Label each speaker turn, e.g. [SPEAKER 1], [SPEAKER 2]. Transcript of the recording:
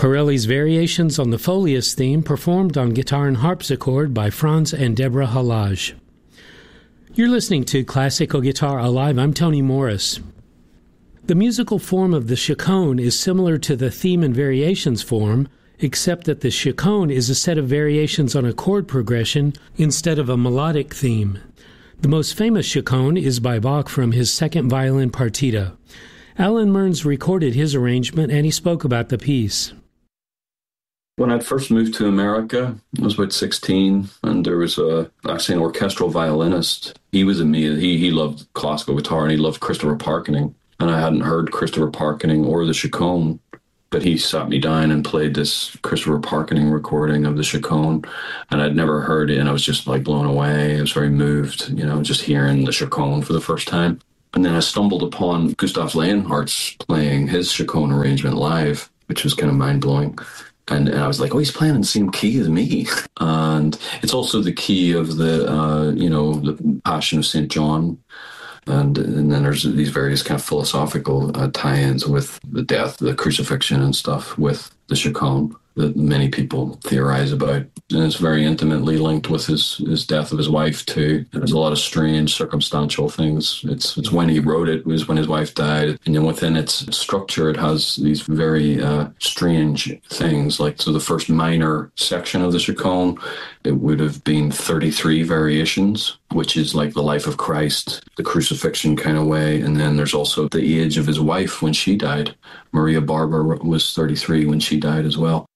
[SPEAKER 1] Corelli's Variations on the Folius theme performed on guitar and harpsichord by Franz and Deborah Halage. You're listening to Classical Guitar Alive. I'm Tony Morris. The musical form of the chaconne is similar to the theme and variations form, except that the chaconne is a set of variations on a chord progression instead of a melodic theme. The most famous chaconne is by Bach from his second violin partita. Alan Mearns recorded his arrangement and he spoke about the piece.
[SPEAKER 2] When I first moved to America, I was about 16, and there was actually an orchestral violinist. He was in me. He loved classical guitar, and he loved Christopher Parkening. And I hadn't heard Christopher Parkening or the chaconne, but he sat me down and played this Christopher Parkening recording of the chaconne, and I'd never heard it, and I was just like blown away. I was very moved, just hearing the chaconne for the first time. And then I stumbled upon Gustav Leonhardt's playing his chaconne arrangement live, which was kind of mind-blowing. And I was like, oh, he's playing in the same key as me. And it's also the key of the Passion of St. John. And then there's these various kind of philosophical tie-ins with the death, the crucifixion and stuff with the chaconne that many people theorize about. And it's very intimately linked with his death of his wife too. There's a lot of strange circumstantial things. It's when he wrote it was when his wife died. And then within its structure, it has these very strange things. So the first minor section of the chaconne, it would have been 33 variations, which is like the life of Christ, the crucifixion kind of way. And then there's also the age of his wife when she died. Maria Barber was 33 when she died as well.